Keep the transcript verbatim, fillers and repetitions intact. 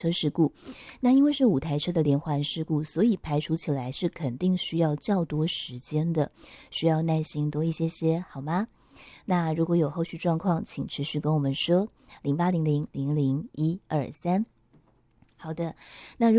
车事故，那因为是五台车的连环事故，所以排除起来是肯定需要较多时间的，需要耐心多一些些，好吗？那如果有后续状况，请持续跟我们说，零八零零零零一二三。好的，那如